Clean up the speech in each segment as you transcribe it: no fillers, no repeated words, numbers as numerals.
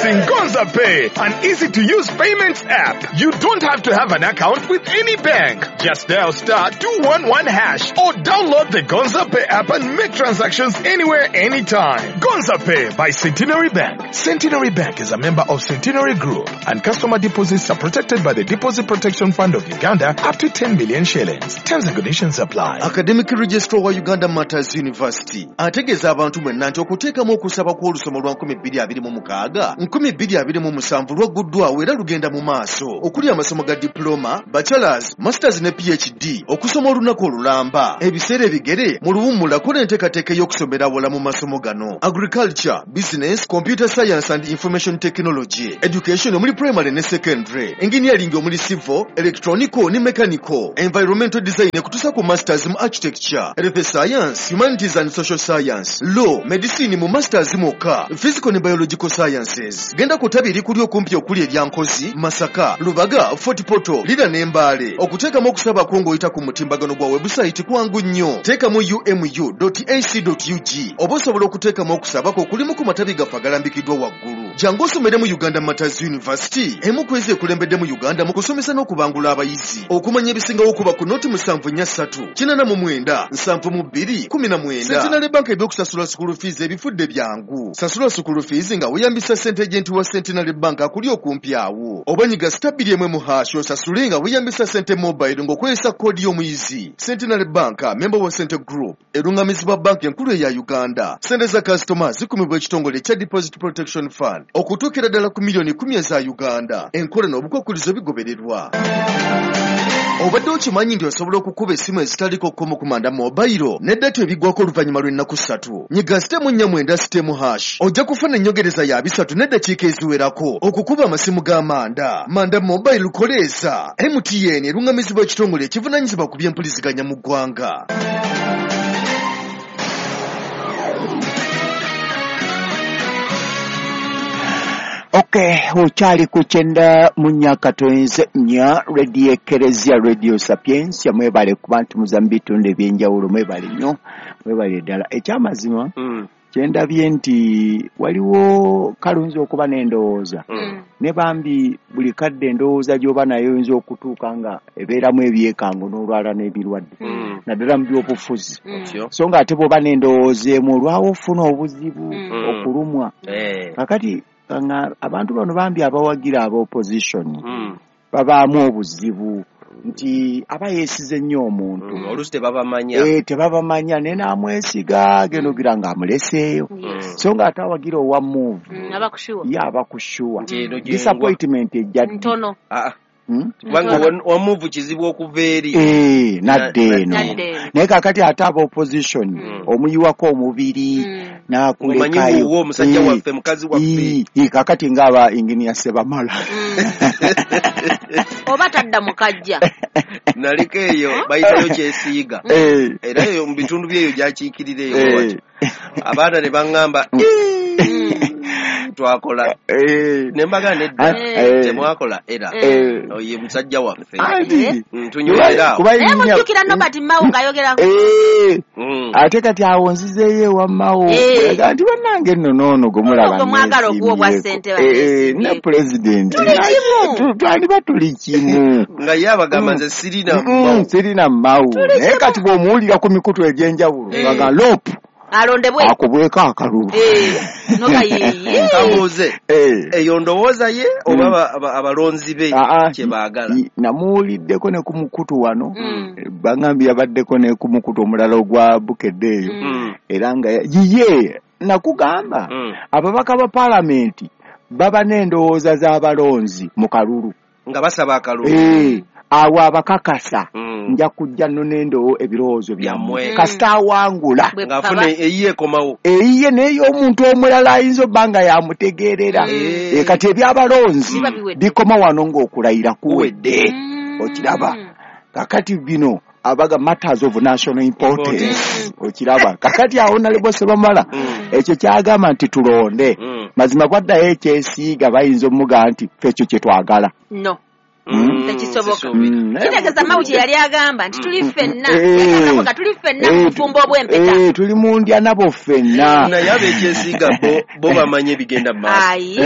Introducing Gonza Pay, an easy-to-use payments app. You don't have to have an account with any bank. Just dial *211# or download the Gonza Pay app and make transactions anywhere, anytime. Gonza Pay by Centenary Bank. Centenary Bank is a member of Centenary Group, and customer deposits are protected by the Deposit Protection Fund of Uganda up to 10 million shillings. Terms and conditions apply. Academic Registrar wa Uganda Matters University ategeeza abantu mwenna nti okuteekamu okusaba kw'olusoma lwa 2026-2027 lwaguddwawo era lugenda mu maaso okuli amasomo ga diploma, bachelors, masters ne PhD okusoma olunaku olulamba ebiseera ebigere mu luwummula kola enteekateeka y'okusomera wala mu masomo gano agriculture, business, computer science and information technology, education omuli primary ne secondary, engineering omuli civil, electronical ne mechanical, environmental design ekutuusa ku masters mu architecture, health science, humanities and social science, law, medicine mu masters moka, physical ne biological sciences. Genda ku ttabi erikuli okumpi okuli eryankozi, Masaka, Lubaga, Fort Portal, Lira ne Mbale. Okuteekamu okusaba kw'oyita ku mutimbagano gwa website kwangu nnyo. Teekamu umu.ac.ug oba osobola okuteekamu okusaba ko kulimu ku matabi gaffe agalambikiddwa waggulu. Jangu osomere mu Uganda Matters University, emu ku ezi ekulembedde mu Uganda mu kusomesa n'okubangula abayizi. Okumanya ebisingawo okuba ku noti 743-892-12-17. Centenary Bank ebyokusasula school fees ebifudde byangu. Sasula school fees nga weeyambisa ssente agent wa Centenary Bank akuli okumpi awo. Oba nyiga *1 osasule nga weeyambisa ssente mobile ng'okozesa koodi y'omuyizi. Centenary Bank, member wa Center Group, erungamizibwa bank enkulu eya Uganda. Ssente za customers zikumibwa ekitongole kya Deposit Protection Fund okutuukira ddala ku milioni 10 eza Uganda. Enkola n'obukwakkulizo bigobererwa. Obadde okimanyi nti osobola okukuba essimu ezitaliko kkomo ku manda mobile n'eddata ebiggwako oluvannyuma lw'ennaku 3. Nyiga *4 ojja kufuna ennyongereza ya 3 n'eddakiika eziwerako okukuba amasimu g'amanda. Manda mobile koleeza. MTN erungamizibwa ekitongole ekivunaanyizibwa ku by'empuliziganya mu ggwanga. Okay, uchali kuchenda munyakatonze nya Radio Ekeresia Radio Sapiens ya mwebale kubantu muzambitu nde byenjawulo mwebale nnyo mwebale ddala ekyamazima kyenda byenti waliwo kalunzi okuba n'endowooza ne bambi buli kadde endowooza gy'oba nayo oyinza okutuuka nga ebeeramu ebyekango n'olwala n'ebirwadde naddala mu by'obufuzi so nga ate bw'oba n'endowooza emu olwawo ofuna obuzibu okulumwa kakati abantu bano bambi abawagira aba opposition babaamu obuzibu nti aba yeesize nnyo omuntu olusi tebabamanya naye n'amwesiga genogira ng'amuleseeyo so nga ate awagira owa move abakushuwa disappointment ejja ntono kubanga omuvu kizibu okuva eri nadde eno naye kakati ate aba opposition omuyiwako omubiri n'akulekayo omusajja waffe mukazi waffe kakati ng'aba engineer Sebamala oba tadda mukajja naliko eyo bayitayo kyesiiga era eyo mu bitundu byeyo gyakiikirira eyo abaana ne baŋŋamba twakola nembaga nedda temwakola era oye musajja waffe tunywera mujjukira Nobert Mao ng'ayogerako ate kati awo nzizeeyo ewa Mao nti bannange nno noono gwe mwagala okuwa bwa ssente ne pulezidenti twaliba tuli kimu nga ye abagamba nze sirina Mao naye kati bw'omuwulira ku mikutu egy'enjawulo baga lopu alondebwe akubweka akalulu noga yeye kabuze eyo ndowooza ye oba abalonzi be kye baagala namuwuliddeko ne ku mukutu wano bangambye yabaddeko ne ku mukutu omulala ogwa bukeddeeyo era nga yiye nakugamba ababaka ba paalamenti baba n'endowooza z'abalonzi mu kalulu nga basaba akalulu awo abakakasa nja kujja nno n'endoo ebirowoozo byammwe kasita awangula ng'afuna eyiye ekomawo eyiye n'ey'omuntu omulala ayinza obba nga yamutegeerera kati ebyabalonzi bikoma wano ng'okulayira kuwedde okiraba kakati bino abaga matters of national importance okiraba kakati awo nalebo Sebamala ekyo kyagamba nti tulonde mazima kwaddayo ekyesiiga bayinza omuga nti ffe ekyo kye twagala tekisoboka kitegeeza mawuki yali agamba nti tuli ffenna yakasakoka tuli ffenna mu bufumbo obw'empeta tuli mu ndya nabo ffenna naye abekyesiiga bo bamanyi ebigenda mu maaso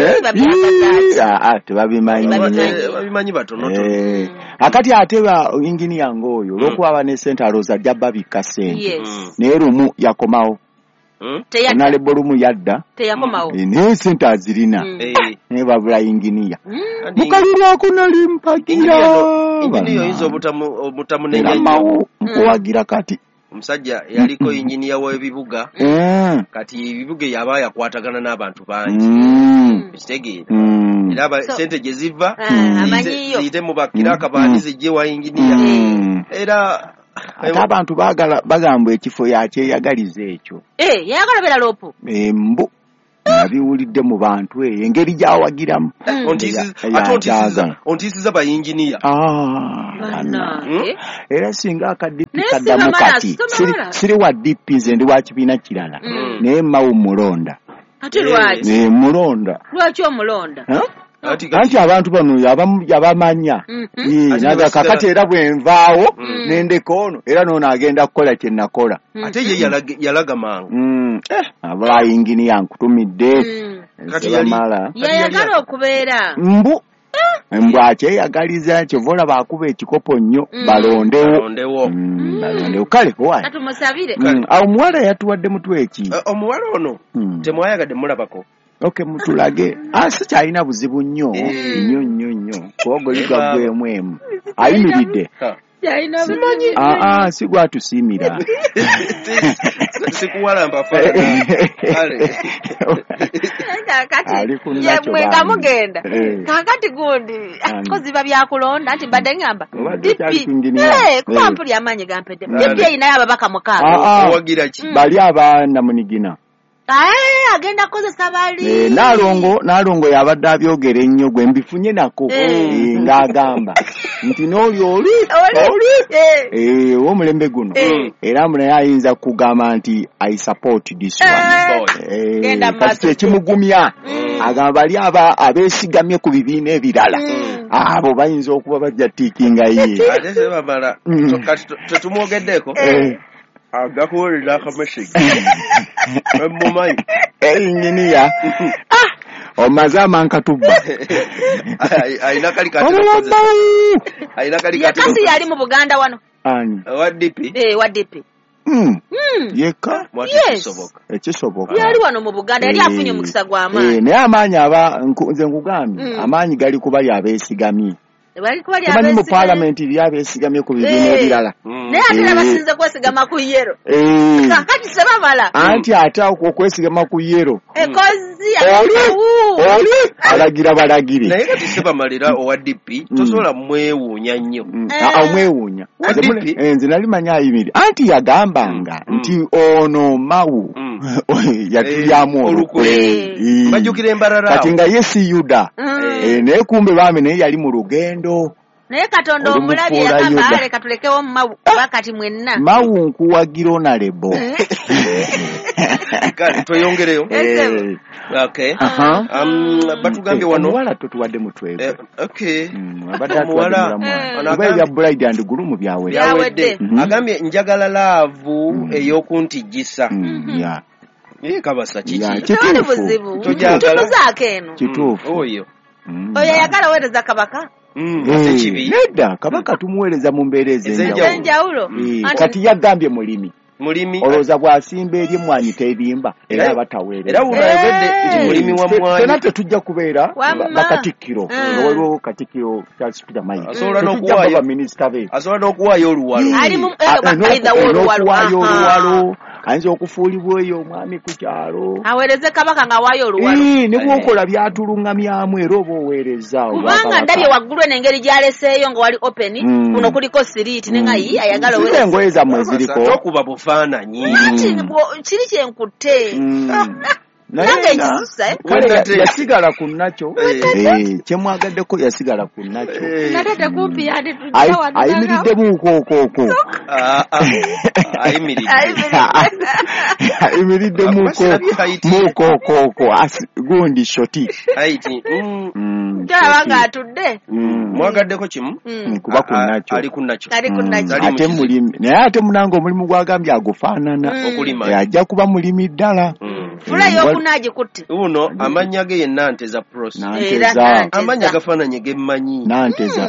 tebabimanyi batonotono akati ate inginiya ng'oyo olw'okuba ne ssente alooza ajja babikka ssente naye lumu yakomawo onalebo lumu yadda naye ssente azirina naye babula inginiya mukalirwako nali mpagira inginiya oyinza obutamunenyanyo nkuwagira kati omusajja yaliko inginiya w'ebibuga kati ebibuga yaba yakwatagana n'abantu bangi ekitegeera era sente gye ziva ziyite mu bakiraka baani zijje wa inginiya era ate abantu bagamba ekifo yakyeyagaliza ekyo yayagala bera lopo mbu nabiwulidde mu bantu engeri gyawagiramu ontiisiza bayinginiya era singa akadipi kaddamu kati siri wa dipi nze ndi wa kibiina kirala naye mawu mulonda ate lwaki mulonda lwaki omulonda anti abantu bano yabamanya naga kakati era bwenvaawo nendeka ono era noono agenda kukola kye nakola ate ye yalaga mangu abula inginiya nkutumidde yayagala okubeera mbu akyeyagaliza kyova olaba akuba ekikopo nnyo balondewo kale tumusabire awo omuwala yatuwadde mutwe eki omuwala ono temwayagadde mulabako mutulage sikyalina buzibu nnyo nnyo kuwogolibwa gwemu ayimiridde si gwatusiimira sikuwalamba mwenga mugenda kakati gundi koziba byakulonda nti badde ngamba kuba mpuli amaanyi gampedde dipi eyinayo ababaka mukaaga bali abanamunigina agenda kukozesa bali nalongo yabadde abyogera ennyo gwe mbifunye nako ng'agamba nti n'oli ow'omulembe guno era naye ayinza kugamba nti I support this one kati ekimugumya agamba bali abeesigamye ku bibiina ebirala abo bayinza okuba bajja tiikinga ye tetumwogeddeko agakuwulira akamesegi mumanyi inginiya omaze amankatubba ayina kali yakasi yali mu Buganda wano wa dipi yeka ekisoboka yali wano mu Buganda yali afunye omukisa gw'amaanyi naye amaanyi nze nkugambye amaanyi gali kubali abeesigamye temanyi mu paalamenti byabeesigamye ku bibiina ebirala naye ate basinze kwesigama ku yero kakati sebamala anti ate okwesigama ku yero ekozi oli alagira balagire naye kati sebamalira owa dipi tosobola mwewuunya nnyo mwewuunya nze nali manya ayimiri anti yagambanga nti ono mawu yatulyamu olukwe bajjukira embarara kati nga ye si yuda naye kumbe baame naye yali mu lugendo naye Katonda omulabye yagamba leka tulekewo mawu bakati mwenna mawu nkuwagira onalebo kale tweyongereyo batugambye wano omuwala totuwadde mutwe omuwala ebya Bride and Groom byawedde agambye njagala laavu ey'okuntijjisa kabasa kituuzaako eno kituufu oyo yagala weereza kabaka nedda kabaka tumuweereza mu mbeera ez'enjawulo kati yagambye mulimi olowooza bw'asimba eri emmwanyi terimba era bataweereza era wunayogedde nti mulimi wa mmwanyi fena tetujja kubeera bakatikkiro nga waliwo katikkiro Charles Peter Mayiga tetujja baminisita be asobola n'okuwaayo oluwalo n'okuwaayo oluwalo ayinza okufuulibwa eyo omwami ku kyalo aweereze kabaka nga waayo oluwalo ne bwokola byatulungamyamu era oba oweereza kubanga ndabye waggulu eno engeri gyaleseeyo nga wali open kuno kuliko siriiti nenga ayagala oweereza engoye zammwe ziriko tokuba bufaananyi kiri kyenkutte nange kisusa yasigala ku nakyo kyemwagaddeko yasigala ku nakyo natete kumpi yandi ayimiridde mukookoko ayimiridde mukookoko gundi shoti kyabanga atudde mwagaddeko kimu kuba ku nakyo ali ku nakyo ate mulimi naye ate munanga omulimu gwagambye agufaanana ajja kuba mulimi ddala fula y'okunaagikutte uno amanya ge ye Nanteza Pros amanya gafaananye gemmanyi Nanteza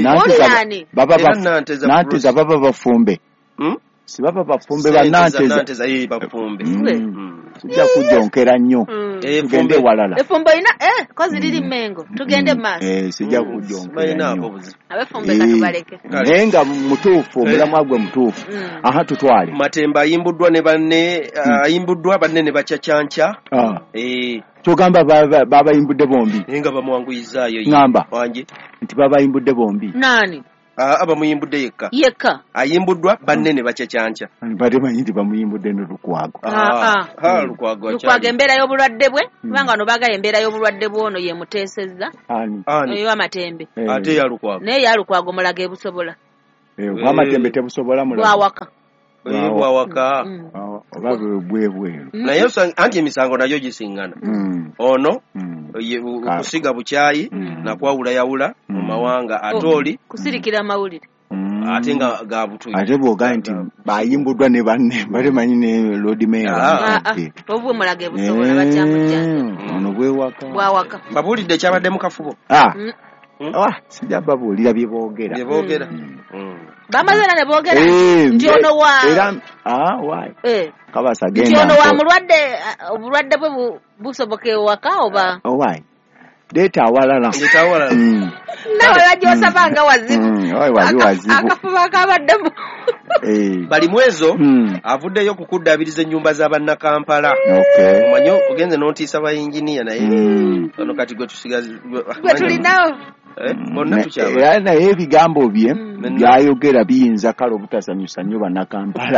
baba bafumbe si baba bafumbe ba Nanteza bafumbe sijja kujonkera nnyo tugende walala efumbo ina kozi liri Mengo tugende maaso sijja kujonkera nnyo abefumbe katubaleke nenga mutuufu omulamwa gwe mutuufu aha tutwale Matemba ayimbuddwa ne banne ayimbuddwa banne ne bacacyanca kyogamba babayimbudde bombi nenga bamwanguyizaayo ngamba wanje nti babayimbudde bombi nani abamuyimbudde yekka ayimbuddwa banne ne bacacyanca batemanyi nti bamuyimbudde n'Olukwago Lukwago embeera y'obulwadde bwe kubanga ono baagala embeera y'obulwadde bwe ono ye muteesezza oyo Amatembe ate ya Lukwago naye ya Lukwago mulaga ebusobola Amatembe tebusobola mulaga bwawaka bwawaka oba bwebweru naye anti emisango nayo gisingana ono kusiga bukyayi nakwawula yawula mu mawanga atoli kusirikira amawulire ate nga gabutuye ate bwoga nti bayimbuddwa ne banne balemanyi ne Lord Mayor obwe mulage busobola bakyamujjanja ono bwawaka babulidde kyabadde mu kafubo sijja babuulira bye boogera bamaze ne boogera nti ono wa kabasa genda nti ono wa mulwadde obulwadde bwe busoboka ewaka oba leeta awalala nawe bajosabanga wazibu akafuba akabaddemu bali mwezo avuddeyo kukuddaabiriza ennyumba z'abannakampala omanyi ogenze n'ontiisa bayinginiya naye ono kati gwe tusigaze gwe tulinawo era naye ebigambo bye byayogera biyinza kale obutasanyusa nnyo bannakampala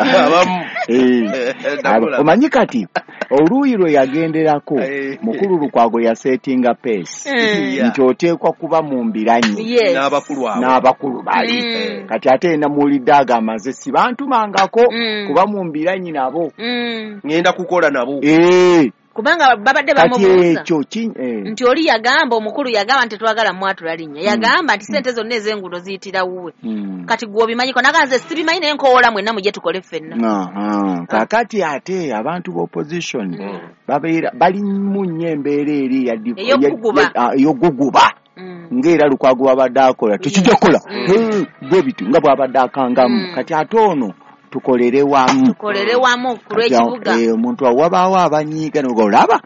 omanyi kati oluuyi lwe yagenderako mukulu Lukwago yasetinga peesi nti oteekwa kuba mu mbiranyi n'abakulu bali kati ate namuwulidde agamba nze sibantumangako kuba mu mbiranyi nabo ngenda kukola nabo kubanga babadde bamubuuza nti oli yagamba omukulu yagamba nti twagala mwatula linnya yagamba nti sente zonna ez'enguudo ziyitira wuwe kati gwe obimanyiko naga nze sibimanyi naye nkoowola mwenna mujje tukole ffenna kakati ate abantu b'opposition bali mu nnyo embeera eri ey'oguguba ng'era Lukwago wabadde akola tekijja kukola bwe biti nga bw'abadde akangamu kati ate ono tukolere wamu ku lw'ekibuga omuntu wabaawo abanyiiga olaba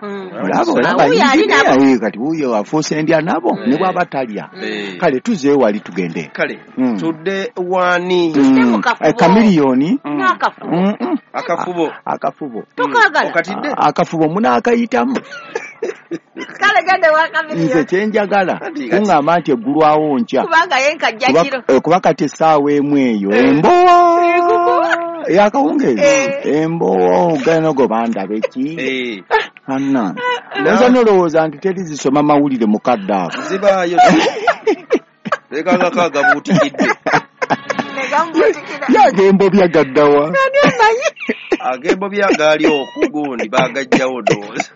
kati wuyo afuuse ndya nabo ne bw'aba talya kale tuzeewali tugende kale tudde wani kamiliyoni akafubo okatidde akafubo munaakayitamu kale gende wakamiliyoni nze kyenjagala kuŋŋamba nti eggulwawo nkya kubanga ye nkajja kiro kuba kati essaawa emu eyo embowa yakawungeezi embowa ogenda go bandaba eki anna nza nolowooza nti teri zisoma mawulire mukadde ako zibaayo lekanga gabuutikidde yagembo byagaddawa agembo byagali okugundi bagajjawo doozi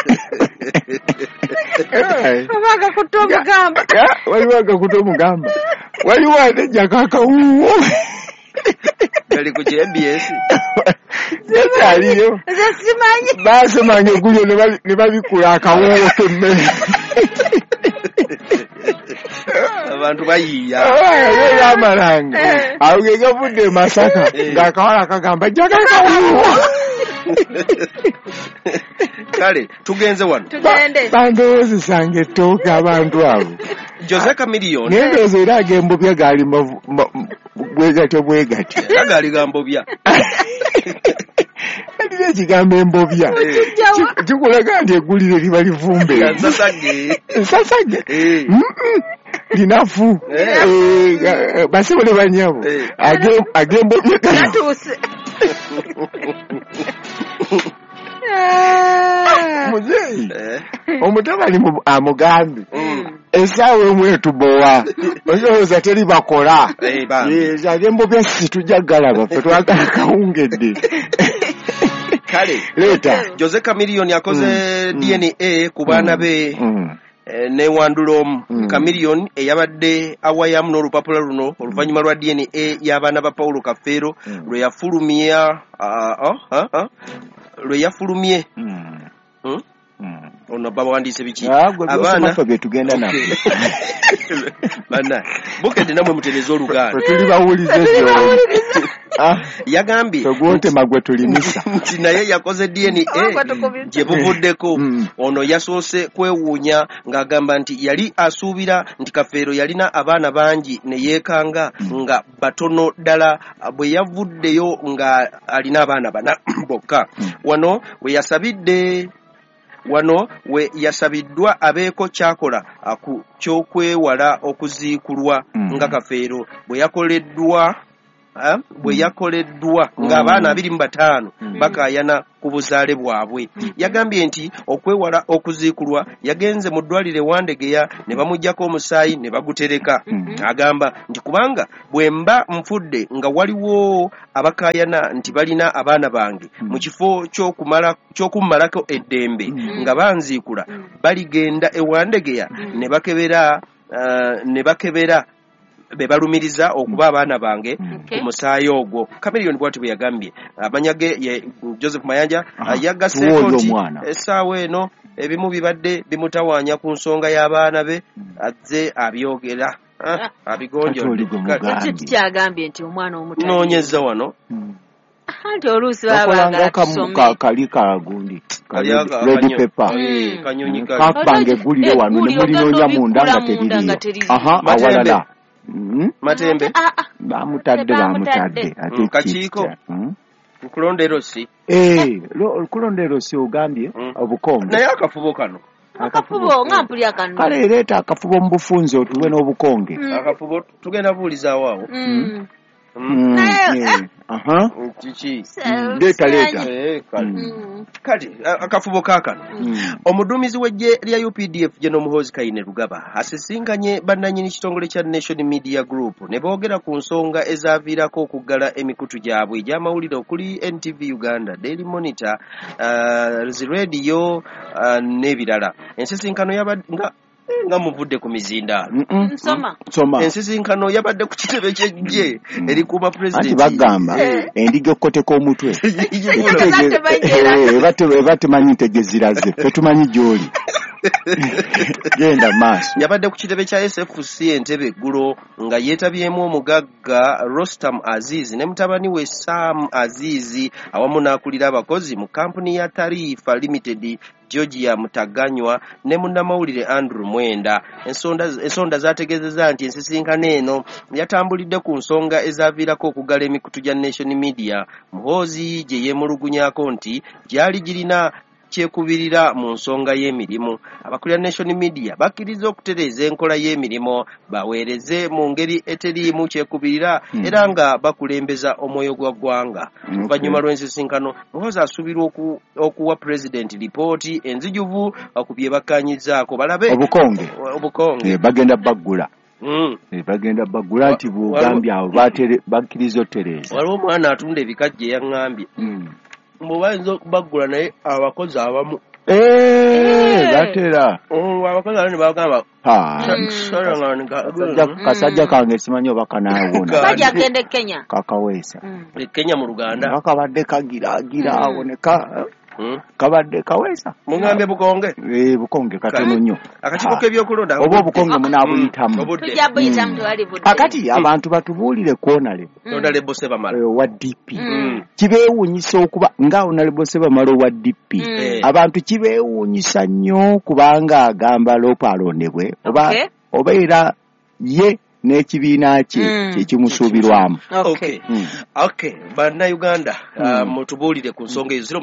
waliwo agakuta omugamba waliwo atejja kakawuwo gali ku KBS zekyaliyo basemanga egulyo ne babikula akawuwo k'emmere abantu bayiiya yamalanga awo ge gavudde e Masaka ng'akawala kagamba jjaga kawuwo kale tugenze wano bandowoozesanga ettooke abantu abo Jose Chameleone naye ndowooza era ag'embobya gaali bwegatyo gaali gambobya alina ekigambo embobya kikulaga nti eggulire liba livumbe nsasage linafu basibo ne banyabo ag'embobya gatuuse Muzeyi omutabani amugambi esaawa emu etubowa olowooza teri bakola zalyembo byassi tujaggala baffe twagala kawungedde kale leeta Jose Chameleone yakoze DNA ku baana be ne Wandulo Chameleone eyabadde awayamu n'olupapula luno oluvannyuma lwa DNA y'abaana ba Paulo Kafeero lwe yafulumye ono bawandiise biki abaana bye tugenda nabo bana bukedde namwe mutereze oluganda tuli bawulize yagambye togwote magwe tulimisa nti naye yakoze DNA gye buvuddeko ono yasoose kwewuunya ng'agamba nti yali asuubira nti Kafeero yalina abaana bangi ne yeekanga nga batono ddala bwe yavuddeyo nga alina abaana bana bokka wano we yasabiddwa abeeko kyakola ku ky'okwewala okuziikulwa nga Kafeero bwe yakoleddwa ng'abaana 25 bakaayana ku buzaale bwabwe. Yagambye nti okwewala okuziikulwa yagenze mu ddwaliro Wandegeya ne bamuggyako omusaayi ne bagutereka. Agamba nti kubanga bwe mba nfudde nga waliwo abakaayana nti balina abaana bange mu kifo ky'okummalako eddembe nga banziikula baligenda e Wandegeya ne bakebera be balumiriza okuba abaana bange ku musaayi ogwo. Chameleone bw'ati bwe yagambye. Amanya ge ye Joseph Mayanja yagasseeko nti essaawa eno ebimu bibadde bimutawaanya ku nsonga y'abaana be azze abyogera abigonjodde kyagambye nti omwana omuto noonyezza wano anti oluusi babaagala tusome kali kagundi red pepper kanyonyi kabange gulire wano ne mulinoonya munda nga teririyo awalala Matembe bamutadde ate kakiiko kulondero si kulondero si ogambye obukonge naye akafubo kano akafubo ngampulya kano kale leeta akafubo mu bufunze otuwe n'obukonge akafubo tugenda buulizaawo awo kiki leeta kati akafubo kaakano omuduumizi w'eggye lya UPDF General Muhoozi Kayine Lugaba asisinkanye bannannyini kitongole kya Nation Media Group ne boogera ku nsonga ezaaviirako okuggala emikutu gyabwe egy'amawulire okuli NTV Uganda, Daily Monitor, Radio n'ebirala. Ensisinkano yabadde nga muvudde ku mizindaalo nsoma ensisinkano yabadde ku kitebe ky'eggye erikuuma pulezidenti bagamba endiga okoteka omutwe eba temanyi ntegeziraze fetumanyi gy'oli genda maaso. Yabadde ku kitebe kya SFC Entebbe eggulo nga yeetabyemu omugagga Rostam Aziz ne mutabani we Sam Aziz awamu n'akulira abakozi mu kampuni ya Tarifa Limited Georgia Mutaganywa ne munnamawulire Andrew Mwenda. Ensonda zategeezezza nti ensisinkano eno yatambulidde ku nsonga ezaaviirako okuggala emikutu gya Nation Media. Muhoozi gye yeemulugunyaako nti gyali girina kyekubirira mu nsonga y'emirimu. Abakulira Nation Media bakkiriza okutereeza enkola y'emirimu baweereze mu ngeri eteriimu kyekubirira era nga bakulembeza omwoyo gwa ggwanga. Oluvannyuma lw'ensisinkano Muhoozi asuubirwa okuwa pulezidenti lipooti enzijuvu ku bye bakkaanyizzaako balabe obukonge bagenda baggula bagenda baggula nti bugambye abo bakkiriza otereeza. Waliwo omwana atunda ebikajja eyaŋŋambye mbubayinza okubaggula naye abakozi abamu batera abakozi abamu ne bagamba kasajja kange simanyi oba kanaawona agende Kenya kakaweesa Kenya mu Luganda bakabadde kagiraagira awoneka kabadde kaweesa mungambye bukonge bukonge katono nnyo akakiiko k'ebyokulonda oba obukonge munaabuyitamu akati abantu batubuulire ku Honorable Sebamala wa DP kibeewuunyisa okuba nga Honorable Sebamala wa DP abantu kibeewuunyisa nnyo kubanga agamba Loopa alondebwe oba era ye n'ekibiina kye kyekimusuubirwamu. Bannayuganda mutubuulire ku nsonga ezo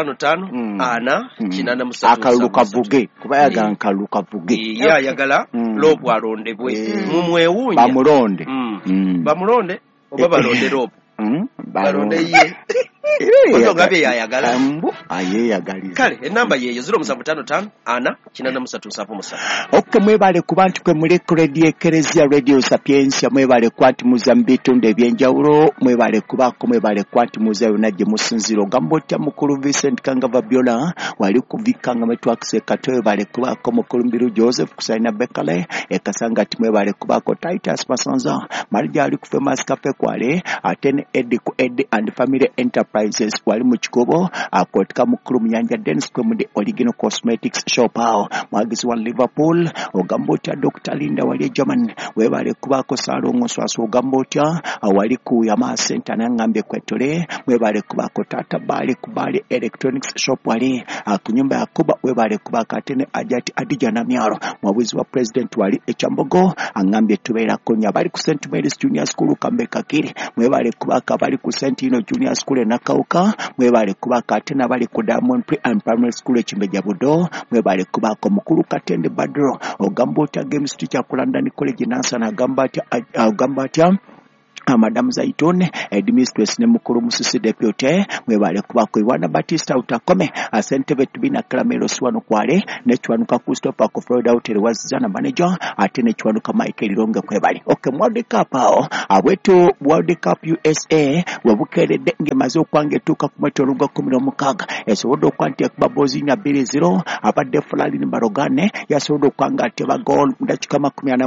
0755 akalulu kavuge kuba yagala nkalulu kavuge ayagala Loopa alondebwe mumwewuunya bamulonde oba balonde Loopa balonde ye Ngabe yayagala. Ayeyagaliza. Kale enamba yeyo 0755 ana 4337. Okay, mwebale ku bantu kwe muli ku Radio Ekeresia Radio Sapiensia, mwebale kwati muzambitunde ebyenjawulo, mwebale kubako, mwebale kwati muzayo najje musinziro gambotya mukulu Vincent Kangava Biola wali kuvikanga metwakise katoyo bale kubako mukulu Mbiru Joseph kusaina Bekale ekasanga ati mwebale kubako Titus Masanza marija ali ku Famous Cafe kwale atene Ed ku Ed and Family Enterprises wali mu Kikobo akotika mukulu Munyanja Dennis kwe mudi Original Cosmetics Shop ao mwagizi wa Liverpool ogambotya Dr. Linda wali German webale kubako Salongo Swaso ogambotya wali ku Yama Center nangambe kwetole mwebale kubako Tata bali kubali Electronics Shop wali kunyumba yakuba webale kubaka atene ajati Adija na Miaro mwabuzi wa President wali Echambogo angambye tubeera konya bali ku St. Mary's Junior School Kambeka kiri mwebale kubaka bali ku St. Ino Junior School Nakauka mwebale kubaka atena bali ku Diamond Pre and Primary School Chimbeja Budo mwebale kubaka mukulu Katende Badro ogambota Games Teacher ku London College Nansa na gambata Madam Zaitone Administrator ne mukuru musisi deputy mwebale kubako Iwana Batista utakome asentebe tubina Caramelo swano kwale ne chwanuka Christopher ko Florida Hotel wazana manager atene chwanuka Michael Longa kwebale. Okay, World Cup ao awetu World Cup USA wabukerede ngemazo kwange tuka kumetoruga 16 esodo kwante kubabozi nya 2-0 abade fulali ni barogane yasodo kwanga ateba goal mudachika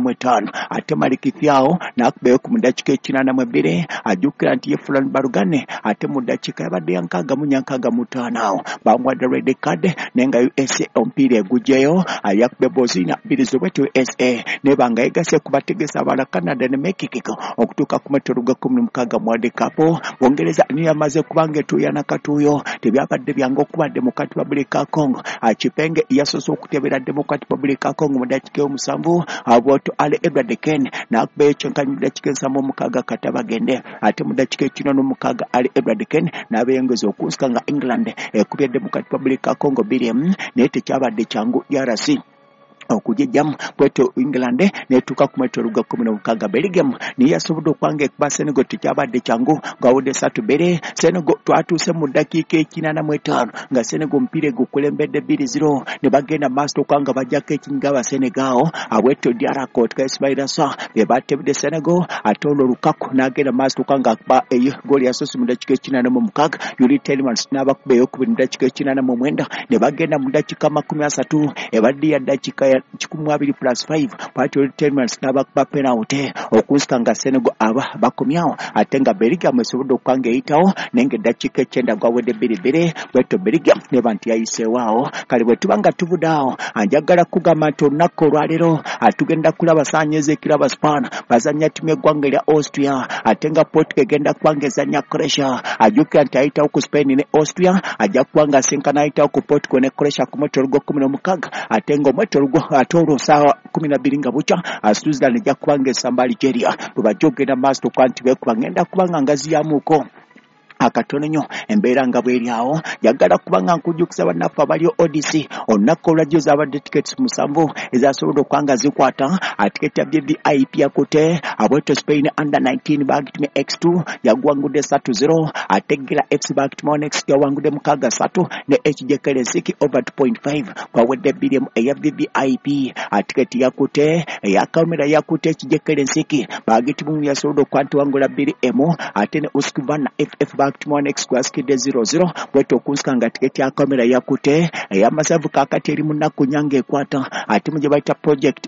15 atema likifyao na kubeye kumudachika china na mwebire ajukira nti yefulani barugane ate mudachika yabade yankaga munyankaga mutanao bangwa the red card nenga USA ompire gujeyo ayakube bozina bilizo wetu USA nebanga egase kubategesa abala Canada ne Mexico okutuka kumetoruga 16 World Cup bongereza ni yamaze kubange tu yanakatuyo tebyabadde byango kuba Democratic Republic of Congo achipenge yasoso okutebera Democratic Republic of Congo mudachike omusambu aboto ale Ebradeken na akube chenkanyi mudachike nsamo mukaga katabagende ate mudachike kino no mukaga ali Ebradeken na abengezo okusikanga England ekubye Democratic Republic of Congo biliam nete cyabadde cyangu yarasi okujejam kweto England netuka kumetoruga 16 Belgium ni yasobodo kwange kuba Senegal tukyabadde cyangu gawude satu bere Senegal twatuse mu dakika 85 nga Senegal mpire gukulembedde 2-0 ne bagenda master kwanga bajaka ekinga Senegal aweto diara court ka Ismaila Sa bebatebde Senegal atondo Lukaku nagenda master kwanga ba goli yasosi mu dakika 85 Yuri Telemans nabakubeyo ku dakika 89 ne bagenda mu dakika 30 ebadde ya dakika 12+5 pati Telemans nabakuba penalty okusikanga Senegal aba bakomyao atenga Belgium esobodo kwange itao nenge dakika 9 gwawede 2-2 weto Belgium ne bantu yayise wao kali bwetubanga tubudao anjagala kugama to nako lwalero atugenda kulaba sanyeze kiraba Spain bazanya timu gwanga lya Austria atenga Portugal genda kwangeza nya Croatia ajuka ntaita ku Spain ne Austria ajja kwanga sinkana ita ku Portugal ne Croatia ku motorugo 16 atenga motorugo atoro sawa 12 nga bucha Switzerland ajja kwanga sambali Algeria bubajogera master kwanti be kubangenda kubanga ngazi ya muko akatonenyo embeera nga bweriawo yagala kubanga nkujukisa banafa bali Odyssey onako lajjo zabadde tickets musambu ezasobola kwanga zikwata atiketi ya VIP yakote abweto Spain under 19 bagitime X2 yagwangude 3-0 ategera FC Bagitime next yawangude mukaga 3 ne HJK Lensiki over 2.5 kwa wedde bilium ya VIP atiketi yakote ya kamera yakote HJK Lensiki bagitime yasobola kwanta wangula 2M atene uskubana FF Bagitime X-Quaskide 00 bweto kunskanga tiketi ya kamera yakute ya masavu kakati eri munaku nyange kwata ati muje baita project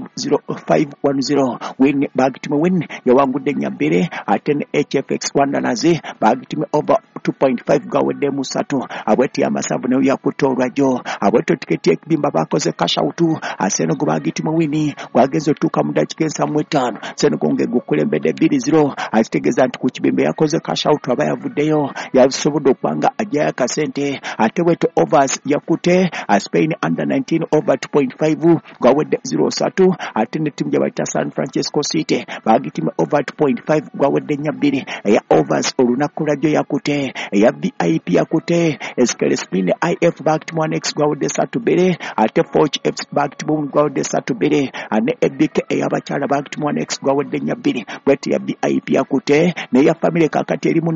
50510 win Bagitime win yawangude nyabere atene HFX Rwanda nazi Bagitime over 2.5 gawede musatu abweti ya masavu ne yakutorwa jo abweto tiketi ekibimba bakoze cash out Senegal Bagitime win wagezo tuka mudachikensa mwetano Senegal ngegukulembede 2-0 ategeza nti kukibimbe yakoze cash out abayavudeyo yasobodo kwanga ajaya kasente ateweto overs yakute Spain under 19 over 2.5 gwawede 0-3 atene timu jabaita San Francisco City Bagitime over 2.5 gwawede nyabiri ya overs olunakulajo yakute ya VIP yakute Eskele Spin IF Bagitime next gwawede 3 ate Forge F Bagitime gwawede 3 ane ebike yabachala Bagitime next gwawede nyabiri bwete ya VIP yakute ne ya family kakati eri munakuta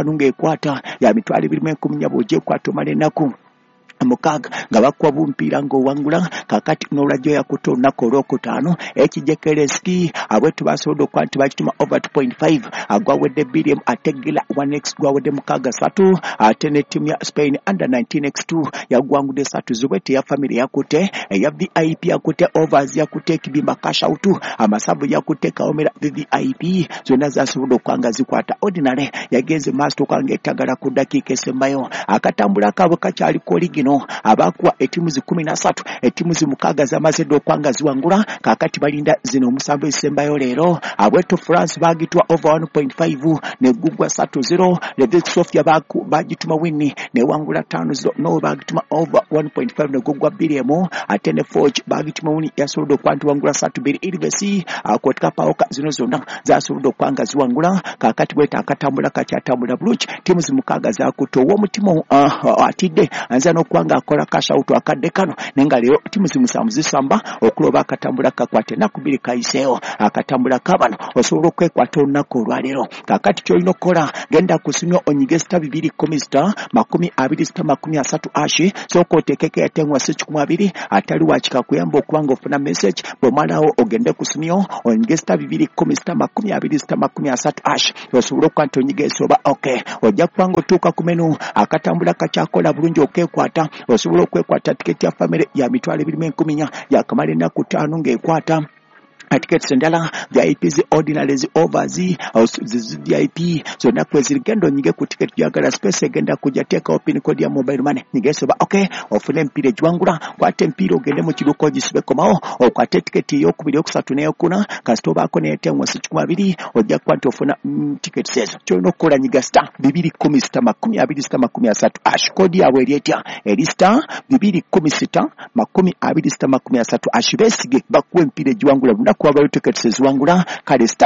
ttaano ng'ekwata ya mitwalo 2010 bw'ogyekwata omala ennaku mukaaga nga bakwa bumpiira ng'owangula kakati n'olwajjo yakuta olunaku olwokutaano ekijekereski abwetu basobodde okuba nti bakituma over 2.5 agwawedde biliemu ate gila 1x gwawedde mukaaga 3 ate ne ttiimu ya Spain under 19x2 yagwangudde 3 zibwete ya family yakute eya VIP yakute overs yakute ekibimba kashautu amasabu yakute kaomera VIP zonna zasobodde okwanga zikwata ordinary yagenze master okanga ettagala ku dakiika esembayo akatambula kaabwe kakyali koligino abakuwa etimu 13 etimu 6 zamaze okwanga ziwangula kakati balinda zino omusambo esembayo leero abweto France bagitwa over 1.5 ne gugwa 3-0 Levic Sofia bagituma winni ne wangula 5-0 no bagituma over 1.5 ne gugwa biliemu ate ne Forge bagituma winni yasobola okwantu wangula 3-2 Ilvesi akotka paoka zino zonna zasobola okwanga ziwangula kakati bweta akatambula kakyatambula bulungi timu 6 zakuto omutima atidde anza n'okwanga akola kashautu akadde kano nenga leero timu zimusamu zisamba okuloba akatambula kakwate nakubiri kaiseo akatambula kabano osobola okwekwata olunaku olwaleero kakati kyolina okukola genda kusimya onyige sita 2 20 ashi soko otekeke yatengwa 12 atali wakikakuyamba okubanga ofuna message bwomalawo ogende kusimya onyige sita 20 ashi osobola okwanta onyige esoba okay ojja kubanga otuuka ku menu akatambula kakyakola bulungi okwekwata osobola okwekwata tiketi ya family ya mitwalo 2010 yakamala ennaku 5 ng'ekwata tickets endala VIPs ordinaries overs VIP zonna kwezirigendo nyige ku ticket yagala space egenda kujja teka pin code ya mobile money nigesoba okay ofune mpire ejwangula kwate mpire ogende mu kiruko gisibe komao okwate ticket y'okubiri okusatu n'eyokuna kasitoba ako n'etengwa 12 ojja kwante ofuna ticket sezo kyolina okukola nyiga star 210 ash code yawe eryetya erista 210 ash besige bakuwe mpire ejwangula kuba tickets eziwangula kale star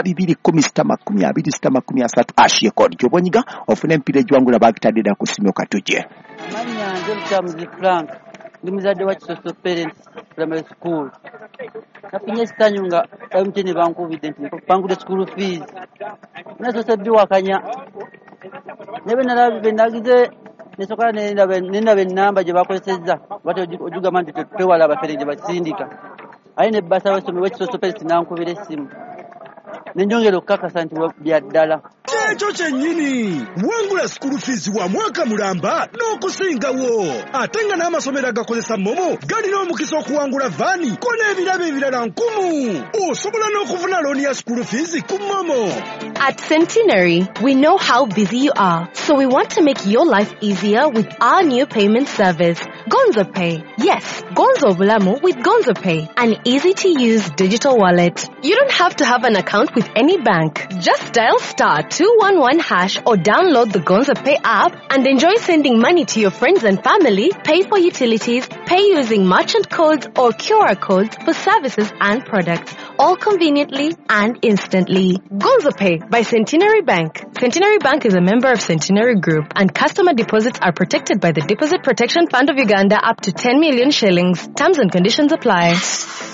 210 ashiye kodi kyobonyiga ofune mpire ejwangula bagitadde ku simyo katuje manya nze mutamuzi Frank ndi muzadde wa Kisoso Parents Primary School napinye stanyunga mtene bankubide nti bangude school fees nazo sabbi wakanya nebe nalabe nagize nesoka nenda benamba je bakozeseza bato ojuga mandi tepewala abaferenje basindika aine basa wasome Kisoso Parents nankubire esimu nenjongero kakasa nti byaddala ekyo kyennyini wangula school fees wa mwaka mulamba n'okusingawo ate nga n'amasomero agakozesa momo galina omukisa okuwangula vaani ko n'ebirabo ebirala 1000 osobola n'okufuna looni ya school fees ku momo. At Centenary, we know how busy you are, so we want to make your life easier with our new payment service, Gonzo Pay. Yes, Gonzo Bulamu with Gonzo Pay, an easy-to-use digital wallet. You don't have to have an account with any bank. Just dial *211# or download the Gonzo Pay app and enjoy sending money to your friends and family, pay for utilities, pay using merchant codes or QR codes for services and products, all conveniently and instantly. Gonzo Pay by Centenary Bank. Centenary Bank is a member of Centenary Group, and customer deposits are protected by the Deposit Protection Fund of Uganda up to 10 million shillings. Terms and conditions apply.